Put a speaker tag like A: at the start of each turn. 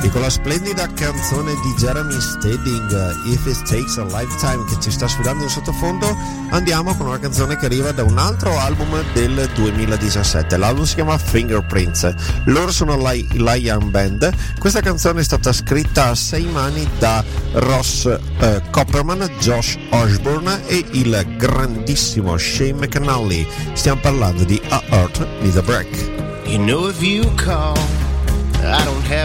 A: E con la splendida canzone di Jeremy Stedding, If It Takes a Lifetime, che ci sta sfidando in sottofondo, andiamo con una canzone che arriva da un altro album del 2017. L'album si chiama Fingerprints. Loro sono la Young Band. Questa canzone è stata scritta a 6 mani da Ross Copperman, Josh Osborne e il grandissimo Shane McAnally. Stiamo parlando di A Heart Needs a Break.
B: You know if you call, I don't have